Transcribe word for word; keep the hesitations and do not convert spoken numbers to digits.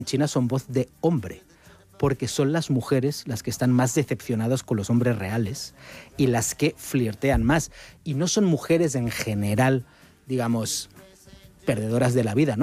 en China son voz de hombre, porque son las mujeres las que están más decepcionadas con los hombres reales y las que flirtean más. Y no son mujeres en general, digamos, perdedoras de la vida, ¿no?